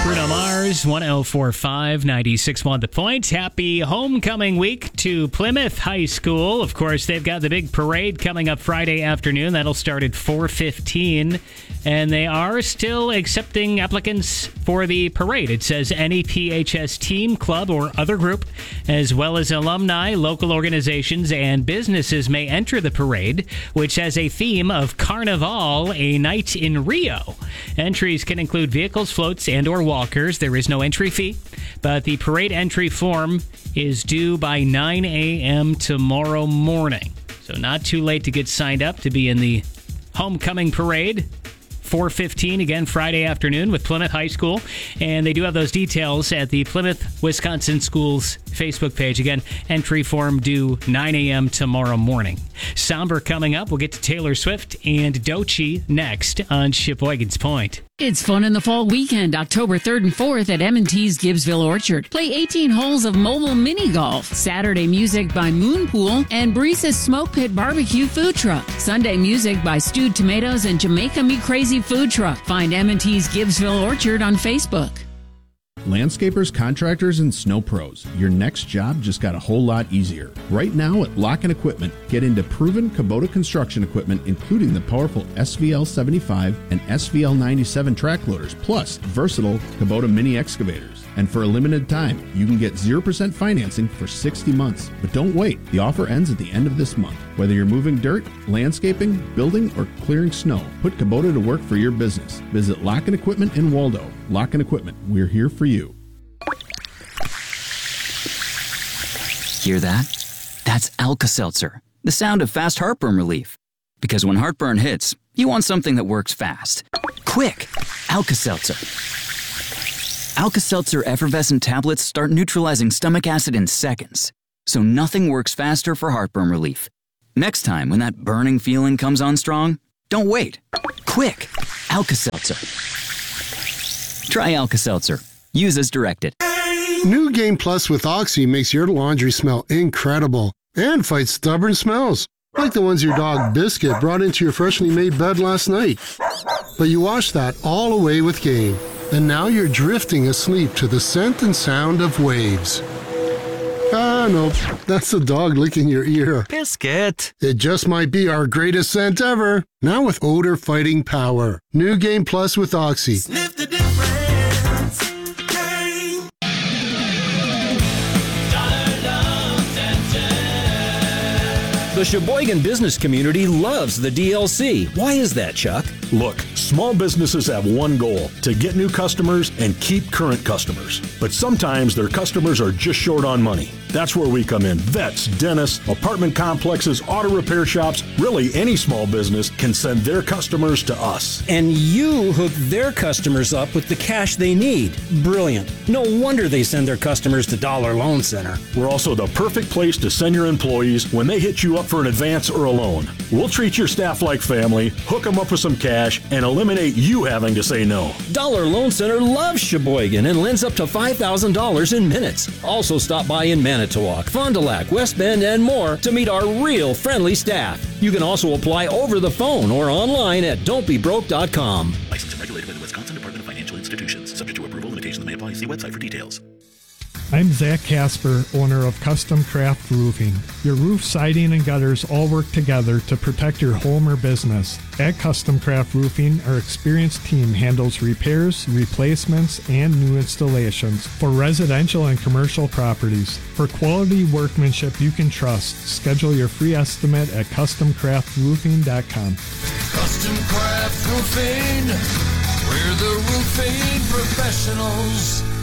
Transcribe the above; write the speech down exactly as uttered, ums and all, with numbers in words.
Bruno Mars, one oh four point five, ninety-six point one The Point. Happy homecoming week to Plymouth High School. Of course, they've got the big parade coming up Friday afternoon. That'll start at four fifteen. And they are still accepting applicants for the parade. It says any P H S team, club, or other group, as well as alumni, local organizations, and businesses may enter the parade, which has a theme of Carnival, a night in Rio. Entries can include vehicles, floats, and or walkers. There is no entry fee, but the parade entry form is due by nine a.m. tomorrow morning. So not too late to get signed up to be in the homecoming parade. four fifteen, again, Friday afternoon with Plymouth High School. And they do have those details at the Plymouth Wisconsin Schools Facebook page. Again, entry form due nine a.m. tomorrow morning. Somber coming up. We'll get to Taylor Swift and Doechii next on Sheboygan's Point. It's fun in the fall weekend, October third and fourth at M and T's Gibbsville Orchard. Play eighteen holes of mobile mini golf. Saturday music by Moonpool and Breeze's Smoke Pit Barbecue Food Truck. Sunday music by Stewed Tomatoes and Jamaica Me Crazy Food Truck. Find M and T's Gibbsville Orchard on Facebook. Landscapers, contractors, and snow pros. Your next job just got a whole lot easier. Right now at Lock and Equipment, get into proven Kubota construction equipment, including the powerful S V L seventy-five and S V L ninety-seven track loaders, plus versatile Kubota mini excavators. And for a limited time, you can get zero percent financing for sixty months. But don't wait. The offer ends at the end of this month. Whether you're moving dirt, landscaping, building, or clearing snow, put Kubota to work for your business. Visit Lock and Equipment in Waldo. Lock and Equipment. We're here for you. Hear that? That's Alka-Seltzer, the sound of fast heartburn relief. Because when heartburn hits, you want something that works fast. Quick! Alka-Seltzer. Alka-Seltzer effervescent tablets start neutralizing stomach acid in seconds, so nothing works faster for heartburn relief. Next time, when that burning feeling comes on strong, don't wait. Quick! Alka-Seltzer. Try Alka-Seltzer. Use as directed. New Game Plus with Oxy makes your laundry smell incredible and fights stubborn smells, like the ones your dog Biscuit brought into your freshly made bed last night. But you wash that all away with Game, and now you're drifting asleep to the scent and sound of waves. Ah, no, that's the dog licking your ear. Biscuit. It just might be our greatest scent ever. Now with odor-fighting power. New Game Plus with Oxy. Sniff the difference. Game. Dollar loves and gems. The Sheboygan business community loves the D L C. Why is that, Chuck? Look, small businesses have one goal, to get new customers and keep current customers. But sometimes their customers are just short on money. That's where we come in. Vets, dentists, apartment complexes, auto repair shops, really any small business can send their customers to us. And you hook their customers up with the cash they need. Brilliant. No wonder they send their customers to Dollar Loan Center. We're also the perfect place to send your employees when they hit you up for an advance or a loan. We'll treat your staff like family, hook them up with some cash, and eliminate you having to say no. Dollar Loan Center loves Sheboygan and lends up to five thousand dollars in minutes. Also stop by in Manitowoc, Fond du Lac, West Bend, and more to meet our real friendly staff. You can also apply over the phone or online at don't be broke dot com. Licensed and regulated by the Wisconsin Department of Financial Institutions. Subject to approval, limitations may apply. See website for details. I'm Zach Casper, owner of Custom Craft Roofing. Your roof, siding, and gutters all work together to protect your home or business. At Custom Craft Roofing, our experienced team handles repairs, replacements, and new installations for residential and commercial properties. For quality workmanship you can trust, schedule your free estimate at custom craft roofing dot com. Custom Craft Roofing, we're the roofing professionals.